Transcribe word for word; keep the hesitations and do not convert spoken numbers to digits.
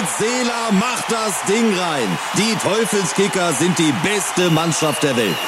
Seeler macht das Ding rein. Die Teufelskicker sind die beste Mannschaft der Welt.